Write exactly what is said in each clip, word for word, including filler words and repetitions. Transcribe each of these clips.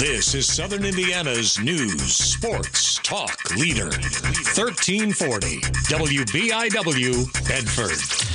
This is Southern Indiana's news, sports, talk leader. thirteen forty W B I W Bedford.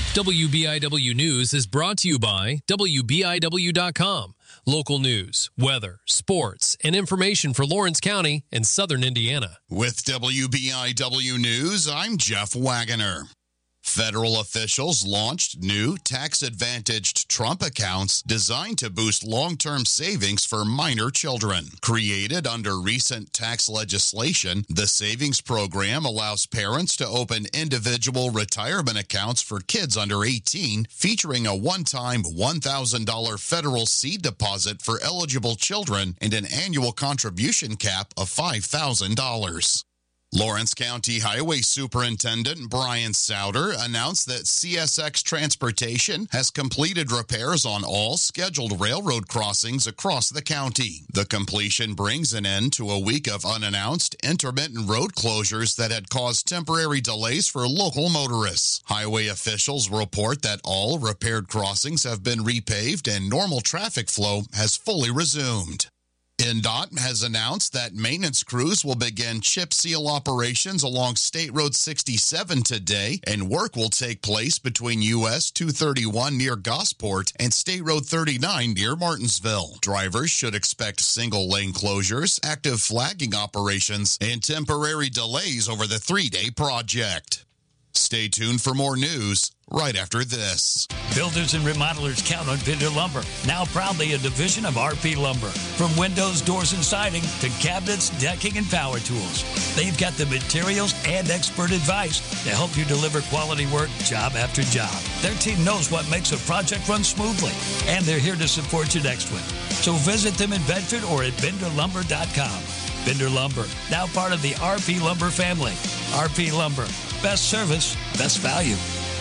W B I W News is brought to you by W B I W dot com. Local news, weather, sports, and information for Lawrence County and Southern Indiana. With W B I W News, I'm Jeff Wagoner. Federal officials launched new tax-advantaged Trump accounts designed to boost long-term savings for minor children. Created under recent tax legislation, the savings program allows parents to open individual retirement accounts for kids under eighteen, featuring a one-time one thousand dollars federal seed deposit for eligible children and an annual contribution cap of five thousand dollars. Lawrence County Highway Superintendent Brian Souter announced that C S X Transportation has completed repairs on all scheduled railroad crossings across the county. The completion brings an end to a week of unannounced intermittent road closures that had caused temporary delays for local motorists. Highway officials report that all repaired crossings have been repaved and normal traffic flow has fully resumed. N D O T has announced that maintenance crews will begin chip seal operations along State Road sixty-seven today, and work will take place between U S two thirty-one near Gosport and State Road thirty-nine near Martinsville. Drivers should expect single-lane closures, active flagging operations, and temporary delays over the three-day project. Stay tuned for more news right after this. Builders and remodelers count on Bender Lumber, now proudly a division of R P Lumber. From windows, doors, and siding to cabinets, decking, and power tools, they've got the materials and expert advice to help you deliver quality work job after job. Their team knows what makes a project run smoothly, and they're here to support your next one. So visit them in Bedford or at bender lumber dot com. Bender Lumber, now part of the R P Lumber family. R P Lumber, best service, best value.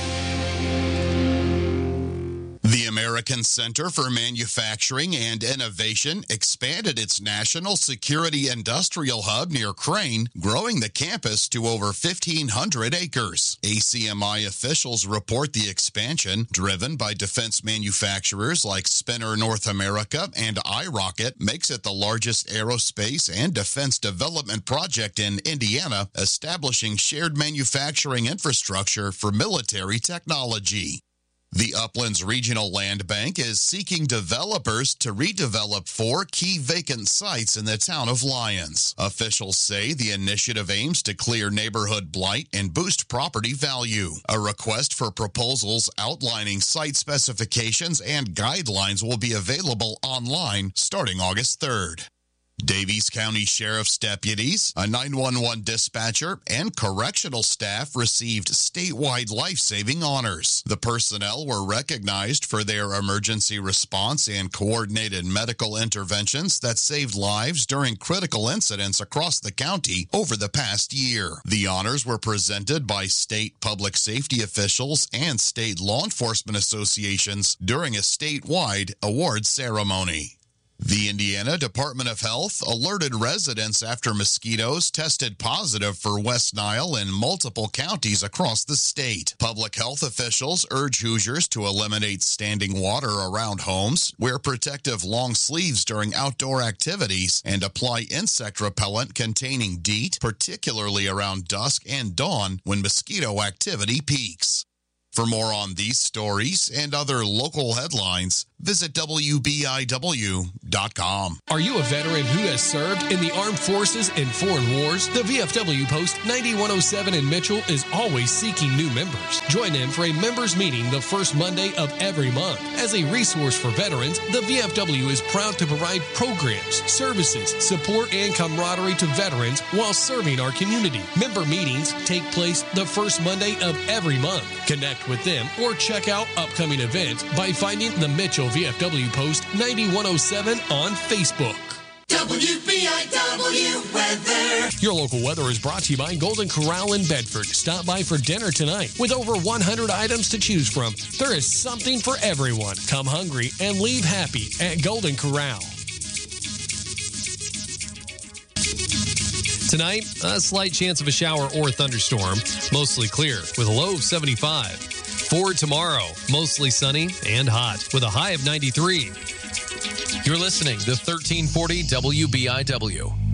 The American Center for Manufacturing and Innovation expanded its national security industrial hub near Crane, growing the campus to over fifteen hundred acres. A C M I officials report the expansion, driven by defense manufacturers like Spinner North America and iRocket, makes it the largest aerospace and defense development project in Indiana, establishing shared manufacturing infrastructure for military technology. The Uplands Regional Land Bank is seeking developers to redevelop four key vacant sites in the town of Lyons. Officials say the initiative aims to clear neighborhood blight and boost property value. A request for proposals outlining site specifications and guidelines will be available online starting August third. Davies County Sheriff's deputies, a nine one one dispatcher, and correctional staff received statewide life-saving honors. The personnel were recognized for their emergency response and coordinated medical interventions that saved lives during critical incidents across the county over the past year. The honors were presented by state public safety officials and state law enforcement associations during a statewide award ceremony. The Indiana Department of Health alerted residents after mosquitoes tested positive for West Nile in multiple counties across the state. Public health officials urge Hoosiers to eliminate standing water around homes, wear protective long sleeves during outdoor activities, and apply insect repellent containing DEET, particularly around dusk and dawn when mosquito activity peaks. For more on these stories and other local headlines, visit W B I W dot com. Are you a veteran who has served in the armed forces and foreign wars? The V F W Post ninety-one oh seven in Mitchell is always seeking new members. Join them for a members meeting the first Monday of every month. As a resource for veterans, the V F W is proud to provide programs, services, support, and camaraderie to veterans while serving our community. Member meetings take place the first Monday of every month. Connect with them or check out upcoming events by finding the Mitchell V F W Post ninety-one oh seven on Facebook. W B I W weather. Your local weather is brought to you by Golden Corral in Bedford. Stop by for dinner tonight. With over one hundred items to choose from, there is something for everyone. Come hungry and leave happy at Golden Corral. Tonight, a slight chance of a shower or thunderstorm. Mostly clear with a low of seventy-five. For tomorrow, mostly sunny and hot with a high of ninety-three. You're listening to thirteen forty W B I W.